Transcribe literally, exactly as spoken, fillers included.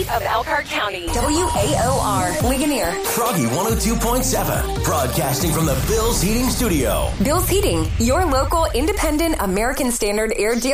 of Elkhart County. W A O R, Ligonier. Froggy one oh two point seven, broadcasting from the Bill's Heating Studio. Bill's Heating, your local independent American Standard air dealer.